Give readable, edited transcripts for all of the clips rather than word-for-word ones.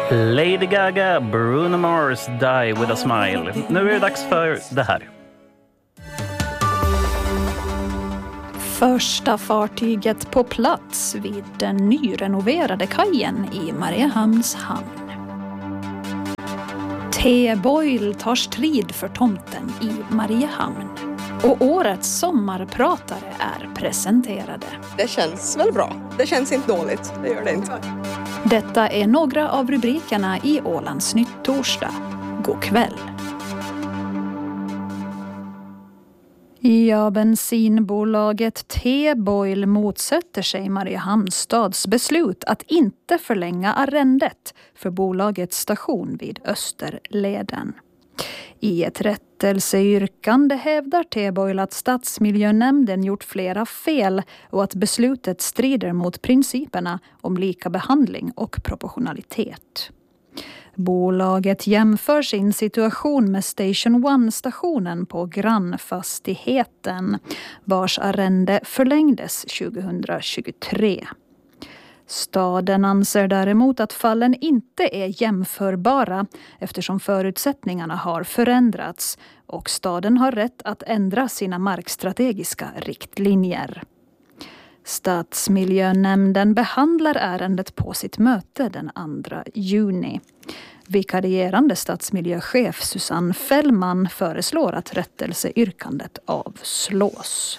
Lady Gaga, Bruno Mars, Die With A Smile. Nu är det dags för det här. Första fartyget på plats vid den nyrenoverade kajen i Mariehamns hamn. T-Boyle tar strid för tomten i Mariehamn. Och årets sommarpratare är presenterade. Det känns väl bra. Det känns inte dåligt. Det gör det inte. Detta är några av rubrikerna i Ålands Nytt torsdag. God kväll. Ja, bensinbolaget T-Boyle motsätter sig Mariehamns stads beslut att inte förlänga arrendet för bolagets station vid Österleden. I ett rättelseyrkande hävdar T-Boyle att stadsmiljönämnden gjort flera fel och att beslutet strider mot principerna om lika behandling och proportionalitet. Bolaget jämför sin situation med Station One-stationen på grannfastigheten, vars arrende förlängdes 2023. Staden anser däremot att fallen inte är jämförbara eftersom förutsättningarna har förändrats och staden har rätt att ändra sina markstrategiska riktlinjer. Stadsmiljönämnden behandlar ärendet på sitt möte den 2 juni. Vikarierande stadsmiljöchef Susanne Fällman föreslår att rättelseyrkandet avslås.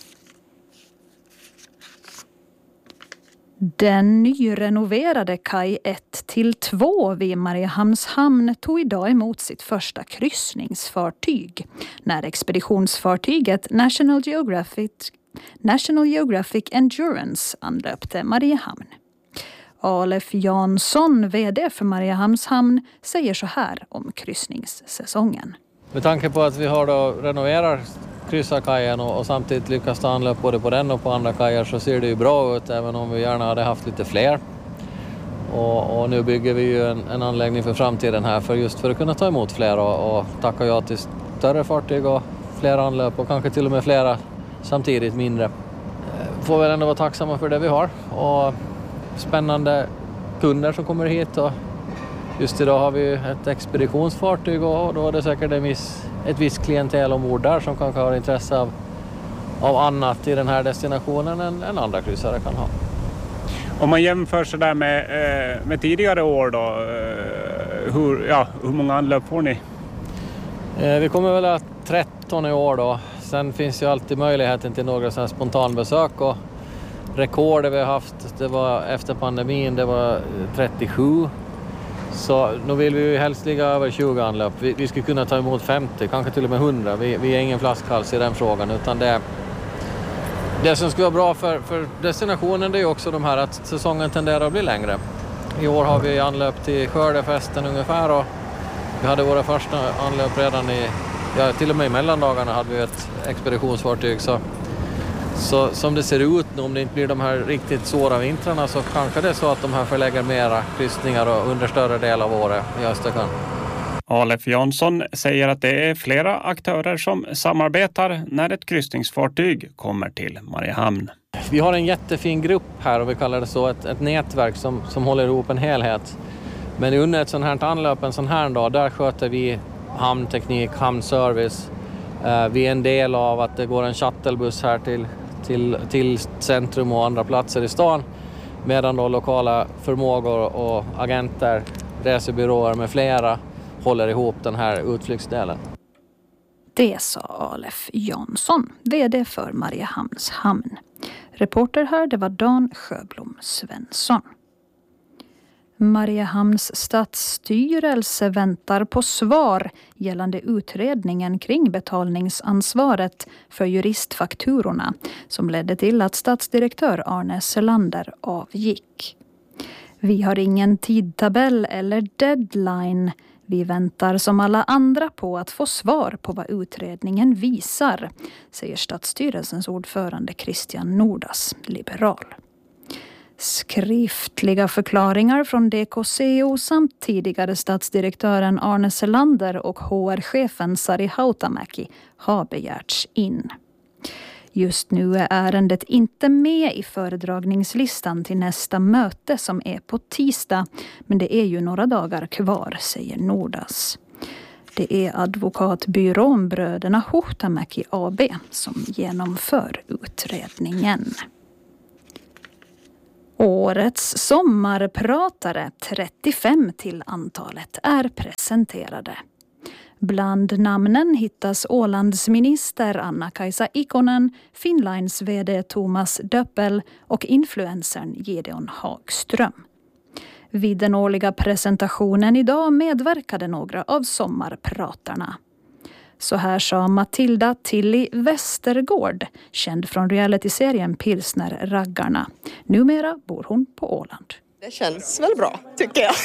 Den nyrenoverade kaj 1-2 vid Mariehamns hamn tog idag emot sitt första kryssningsfartyg när expeditionsfartyget National Geographic Endurance anlöpte Mariehamn. Alef Jansson, vd för Mariehamns hamn, säger så här om kryssningssäsongen. Med tanke på att vi har då renoverat kryssarkajen och samtidigt lyckas ta anlöp både på den och på andra kajer så ser det ju bra ut även om vi gärna hade haft lite fler. Och nu bygger vi ju en anläggning för framtiden här för att kunna ta emot fler och tacka ja till större fartyg och fler anlöp och kanske till och med flera samtidigt mindre. Får väl ändå vara tacksamma för det vi har och spännande kunder som kommer hit och just idag har vi ett expeditionsfartyg och då är det säkert ett visst klientel ombord där som kanske har intresse av annat i den här destinationen än andra kryssare kan ha. Om man jämför så där med tidigare år då, hur många anlöp får ni? Vi kommer väl att 13 i år då. Sen finns ju alltid möjligheten till några sådana spontanbesök och rekordet vi har haft, det var efter pandemin, det var 37. Så nu vill vi ju helst ligga över 20 anlöp. Vi skulle kunna ta emot 50, kanske till och med 100. Vi är ingen flaskhals i den frågan utan det som skulle vara bra för destinationen det är också de här att säsongen tenderar att bli längre. I år har vi anlöp till skördefesten ungefär och vi hade våra första anlöp redan till och med i mellandagarna hade vi ett expeditionsfartyg så som det ser ut nu, om det inte blir de här riktigt svåra vintrarna så kanske det är så att de här förlägger mera kryssningar och under större del av året i Östersjön. Alef Jansson säger att det är flera aktörer som samarbetar när ett kryssningsfartyg kommer till Mariehamn. Vi har en jättefin grupp här och vi kallar det så ett nätverk som håller ihop en helhet. Men under ett sånt här anlöp, en sån här dag, där sköter vi hamnteknik, hamnservice. Vi är en del av att det går en shuttlebuss här till centrum och andra platser i stan. Medan då lokala förmågor och agenter, resebyråer med flera håller ihop den här utflyktsdelen. Det sa Alef Jansson, vd för Mariehamns hamn. Reporter här, det var Dan Sjöblom Svensson. Mariehamns stadsstyrelse väntar på svar gällande utredningen kring betalningsansvaret för juristfakturorna som ledde till att stadsdirektör Arne Selander avgick. Vi har ingen tidtabell eller deadline. Vi väntar som alla andra på att få svar på vad utredningen visar, säger stadsstyrelsens ordförande Christian Nordas, liberal. Skriftliga förklaringar från DKCO samt tidigare stadsdirektören Arne Selander och HR-chefen Sari Hautamäki har begärts in. Just nu är ärendet inte med i föredragningslistan till nästa möte som är på tisdag, men det är ju några dagar kvar, säger Nordas. Det är advokatbyrån Bröderna Huhtamäki AB som genomför utredningen. Årets sommarpratare, 35 till antalet, är presenterade. Bland namnen hittas Ålandsminister Anna-Kaisa Ikonen, Finnlines vd Thomas Döppel och influencern Gideon Hagström. Vid den årliga presentationen idag medverkade några av sommarpratarna. Så här sa Matilda Tilly Westergård, känd från realityserien Pilsner-raggarna. Numera bor hon på Åland. Det känns väl bra, tycker jag.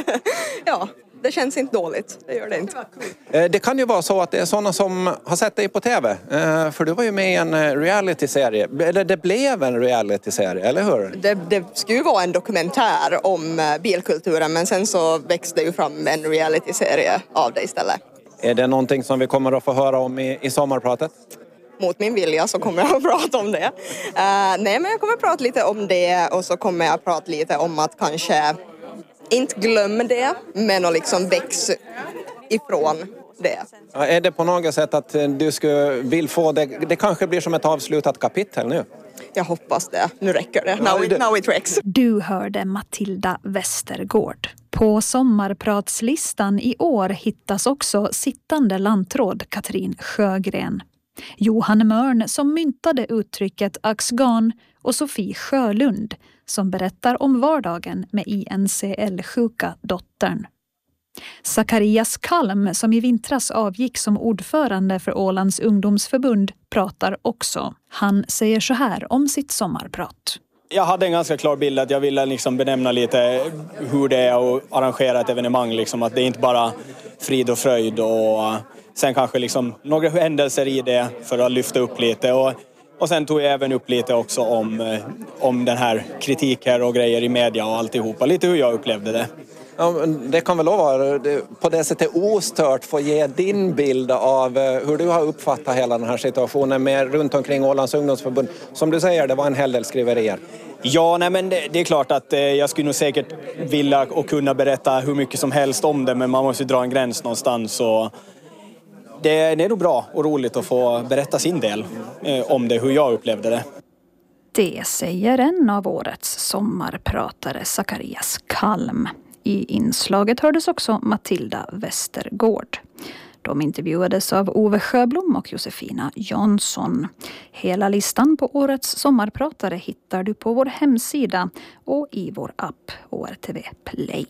Ja, det känns inte dåligt. Det gör det inte. Det kan ju vara så att det är sådana som har sett dig på tv. För du var ju med i en realityserie. Eller det blev en realityserie, eller hur? Det skulle ju vara en dokumentär om bilkulturen, men sen så växte det ju fram en realityserie av det istället. Är det någonting som vi kommer att få höra om i sommarpratet? Mot min vilja så kommer jag att prata om det. Nej, men jag kommer att prata lite om det, och så kommer jag att prata lite om att kanske inte glömma det, men att liksom växa ifrån det. Ja, är det på något sätt att du vill få det? Det kanske blir som ett avslutat kapitel nu. Jag hoppas det. Nu räcker det. Now it works. Du hörde Matilda Westergård. På sommarpratslistan i år hittas också sittande lantråd Katrin Sjögren, Johan Mörn som myntade uttrycket axgan och Sofie Sjölund som berättar om vardagen med INCL-sjuka dottern. Zacharias Kalm som i vintras avgick som ordförande för Ålands ungdomsförbund pratar också. Han säger så här om sitt sommarprat. Jag hade en ganska klar bild att jag ville liksom benämna lite hur det är att arrangera ett evenemang. Liksom, att det är inte bara frid och fröjd, och sen kanske liksom några händelser i det för att lyfta upp lite. Och sen tog jag även upp lite också om den här kritiken och grejer i media och alltihopa. Lite hur jag upplevde det. Ja, det kan väl vara på det sättet ostört få ge din bild av hur du har uppfattat hela den här situationen med runt omkring Ålands ungdomsförbund. Som du säger, det var en hel del skriverier. Ja, nej, men det är klart att jag skulle nog säkert vilja och kunna berätta hur mycket som helst om det, men man måste dra en gräns någonstans. Och det är nog bra och roligt att få berätta sin del om det, hur jag upplevde det. Det säger en av årets sommarpratare, Zacharias Kalm. I inslaget hördes också Matilda Westergård. De intervjuades av Ove Sjöblom och Josefina Jansson. Hela listan på årets sommarpratare hittar du på vår hemsida och i vår app ORTV Play.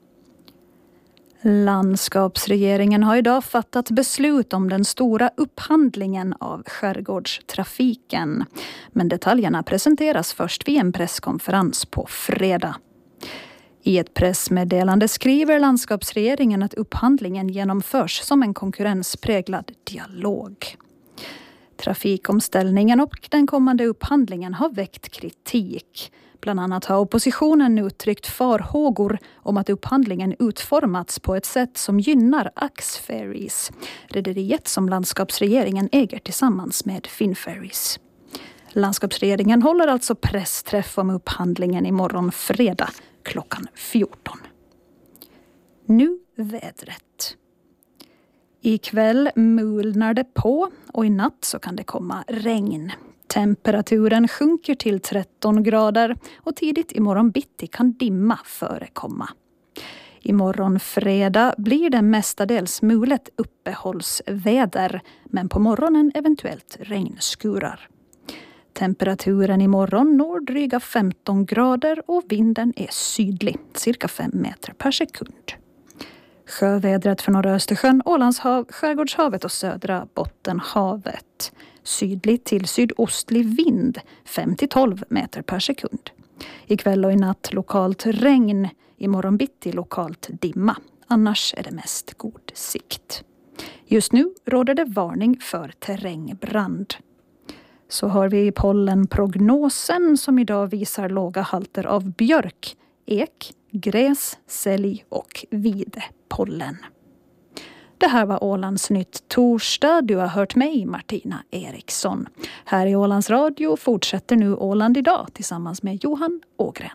Landskapsregeringen har idag fattat beslut om den stora upphandlingen av skärgårdstrafiken. Men detaljerna presenteras först vid en presskonferens på fredag. I ett pressmeddelande skriver landskapsregeringen att upphandlingen genomförs som en konkurrenspräglad dialog. Trafikomställningen och den kommande upphandlingen har väckt kritik. Bland annat har oppositionen uttryckt farhågor om att upphandlingen utformats på ett sätt som gynnar Axferries, rederiet som landskapsregeringen äger tillsammans med Finnferries. Landskapsregeringen håller alltså pressträff om upphandlingen imorgon fredag klockan 14. Nu vädret. Ikväll mulnar det på och i natt så kan det komma regn. Temperaturen sjunker till 13 grader och tidigt imorgon bitti kan dimma förekomma. Imorgon fredag blir det mestadels mulet uppehållsväder, men på morgonen eventuellt regnskurar. Temperaturen imorgon når dryga 15 grader och vinden är sydlig, cirka 5 meter per sekund. Sjövädret för norra Östersjön, Ålandshav, Skärgårdshavet och södra Bottenhavet. Sydlig till sydostlig vind, 5-12 meter per sekund. Ikväll och i natt lokalt regn, imorgon bitti lokalt dimma. Annars är det mest god sikt. Just nu råder det varning för terrängbrand. Så har vi pollenprognosen som idag visar låga halter av björk, ek, gräs, sälj och videpollen. Det här var Ålands Nytt torsdag. Du har hört mig, Martina Eriksson. Här i Ålands Radio fortsätter nu Åland idag tillsammans med Johan Ågren.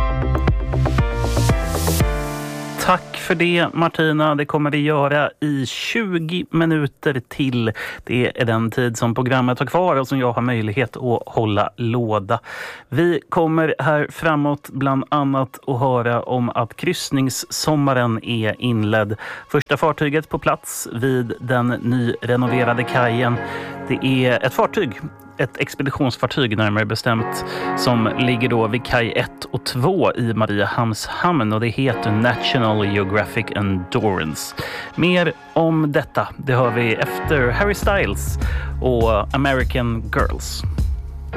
Tack för det, Martina. Det kommer vi göra i 20 minuter till. Det är den tid som programmet har kvar och som jag har möjlighet att hålla låda. Vi kommer här framåt bland annat att höra om att kryssningssommaren är inledd. Första fartyget på plats vid den nyrenoverade kajen. Det är ett fartyg. Ett expeditionsfartyg närmare bestämt som ligger då vid kaj 1 och 2 i Mariehamns hamn och det heter National Geographic Endurance. Mer om detta, det hör vi efter Harry Styles och American Girls.